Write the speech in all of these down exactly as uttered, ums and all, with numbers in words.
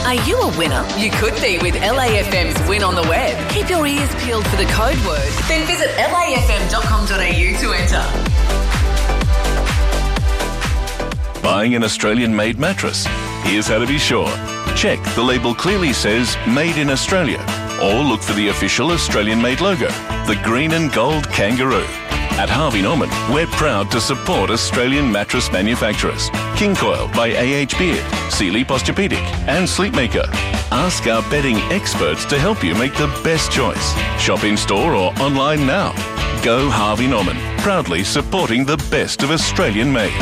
Are you a winner? You could be with L A F M's Win on the Web. Keep your ears peeled for the code word. Then visit L A F M dot com dot A U to enter. Buying an Australian-made mattress? Here's how to be sure. Check the label clearly says Made in Australia, or look for the official Australian-made logo, the green and gold kangaroo. At Harvey Norman, we're proud to support Australian mattress manufacturers. King Coil by A H Beard, Sealy Posturepedic and Sleepmaker. Ask our bedding experts to help you make the best choice. Shop in-store or online now. Go Harvey Norman, proudly supporting the best of Australian-made.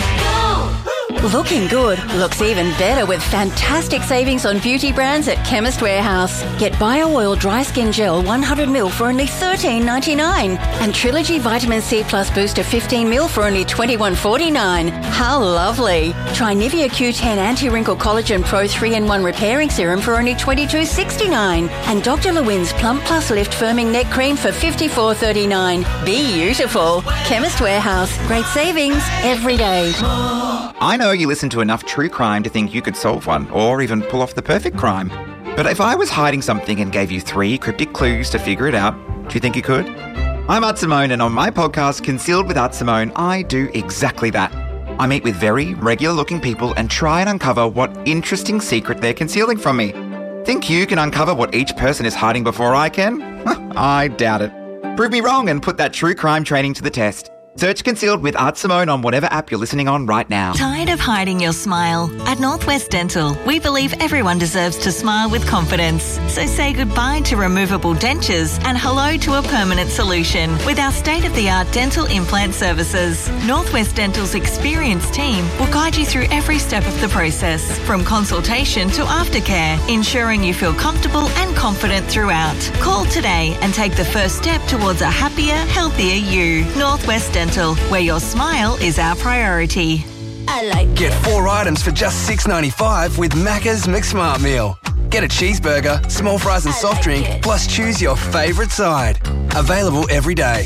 Looking good looks even better with fantastic savings on beauty brands at Chemist Warehouse. Get Bio Oil Dry Skin Gel one hundred milliliters for only thirteen ninety-nine and Trilogy Vitamin C Plus Booster fifteen milliliters for only twenty-one forty-nine. How lovely. Try Nivea Q ten Anti-Wrinkle Collagen Pro three in one Repairing Serum for only twenty-two sixty-nine and Doctor Lewin's Plump Plus Lift Firming Neck Cream for fifty-four thirty-nine. Beautiful. Chemist Warehouse. Great savings every day. I know you listen to enough true crime to think you could solve one, or even pull off the perfect crime. But if I was hiding something and gave you three cryptic clues to figure it out, do you think you could? I'm Art Simone, and on my podcast, Concealed with Art Simone, I do exactly that. I meet with very regular-looking people and try and uncover what interesting secret they're concealing from me. Think you can uncover what each person is hiding before I can? I doubt it. Prove me wrong and put that true crime training to the test. Search Concealed with Art Simone on whatever app you're listening on right now. Tired of hiding your smile? At Northwest Dental, we believe everyone deserves to smile with confidence. So say goodbye to removable dentures and hello to a permanent solution with our state-of-the-art dental implant services. Northwest Dental's experienced team will guide you through every step of the process, from consultation to aftercare, ensuring you feel comfortable and confident throughout. Call today and take the first step towards a happier, healthier you. Northwest Dental. Dental, where your smile is our priority. I like Get four items for just six ninety-five with Macca's McSmart Meal. Get a cheeseburger, small fries and I soft like drink, it. plus choose your favourite side. Available every day.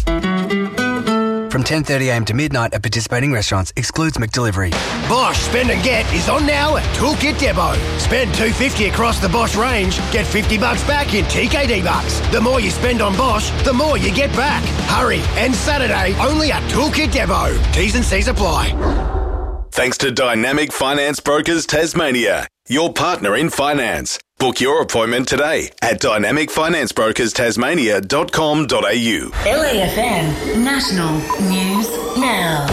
From ten thirty a m to midnight at participating restaurants. Excludes McDelivery. Bosch Spend and Get is on now at Toolkit Depot. Spend two hundred fifty dollars across the Bosch range, get fifty bucks back in T K D bucks. The more you spend on Bosch, the more you get back. Hurry, and Saturday only at Toolkit Depot. T's and C's apply. Thanks to Dynamic Finance Brokers Tasmania, your partner in finance. Book your appointment today at dynamic finance brokers tasmania dot com dot a u. L A F M National News Now.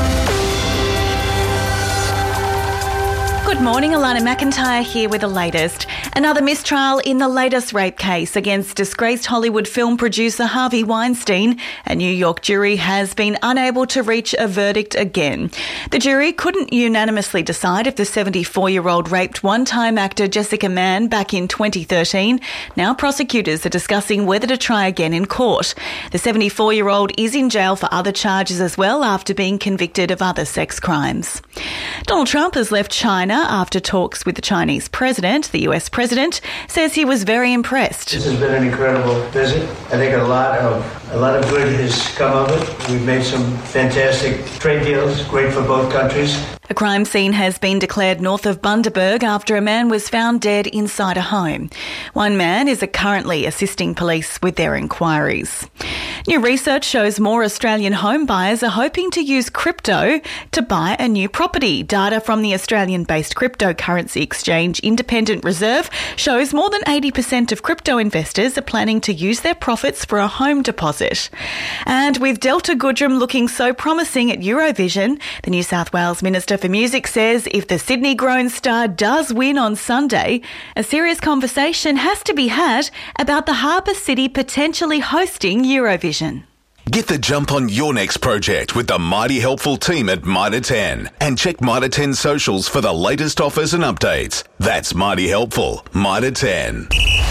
Good morning, Alana McIntyre here with the latest. Another mistrial in the latest rape case against disgraced Hollywood film producer Harvey Weinstein. A New York jury has been unable to reach a verdict again. The jury couldn't unanimously decide if the seventy-four-year-old raped one-time actor Jessica Mann back in twenty thirteen. Now prosecutors are discussing whether to try again in court. The seventy-four-year-old is in jail for other charges as well after being convicted of other sex crimes. Donald Trump has left China after talks with the Chinese president. The U S president says he was very impressed. This has been an incredible visit. I think a lot of a lot of good has come of it. We've made some fantastic trade deals, great for both countries. A crime scene has been declared north of Bundaberg after a man was found dead inside a home. One man is currently assisting police with their inquiries. New research shows more Australian home buyers are hoping to use crypto to buy a new property. Data from the Australian-based cryptocurrency exchange Independent Reserve shows more than eighty percent of crypto investors are planning to use their profits for a home deposit. And with Delta Goodrem looking so promising at Eurovision, the New South Wales Minister for Music says if the Sydney-grown star does win on Sunday, a serious conversation has to be had about the Harbour City potentially hosting Eurovision. Get the jump on your next project with the mighty helpful team at Mitre ten. And check Mitre ten socials for the latest offers and updates. That's mighty helpful. Mitre ten.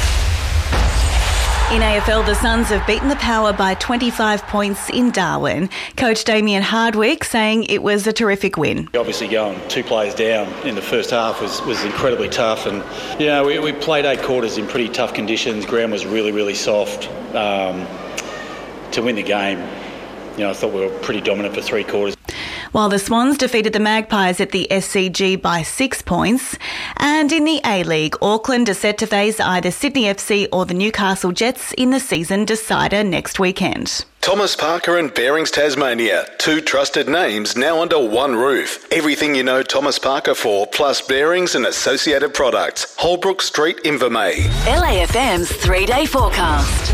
In A F L, the Suns have beaten the Power by twenty-five points in Darwin. Coach Damien Hardwick saying it was a terrific win. Obviously going two players down in the first half was, was incredibly tough, and you know, we, we played eight quarters in pretty tough conditions. Ground was really, really soft. Um, to win the game, you know, I thought we were pretty dominant for three quarters. while the Swans defeated the Magpies at the S C G by six points. And in the A-League, Auckland are set to face either Sydney F C or the Newcastle Jets in the season decider next weekend. Thomas Parker and Bearings Tasmania, two trusted names now under one roof. Everything you know Thomas Parker for, plus bearings and associated products. Holbrook Street, Invermay. L A F M's three-day forecast.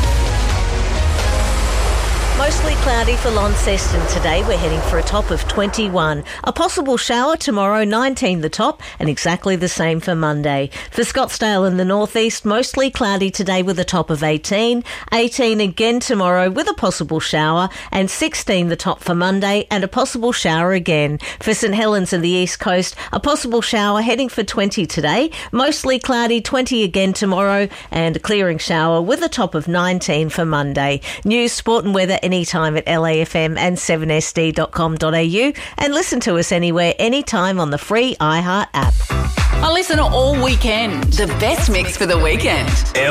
Mostly cloudy for Launceston today. We're heading for a top of twenty-one. A possible shower tomorrow, nineteen the top, and exactly the same for Monday. For Scottsdale in the northeast, mostly cloudy today with a top of eighteen. eighteen again tomorrow with a possible shower, and sixteen the top for Monday and a possible shower again. For St Helens and the east coast, a possible shower heading for twenty today. Mostly cloudy, twenty again tomorrow, and a clearing shower with a top of nineteen for Monday. News, sport and weather anytime at L A F M and seven S D dot com dot A U, and listen to us anywhere, anytime on the free iHeart app. I listen all weekend. The best mix for the weekend.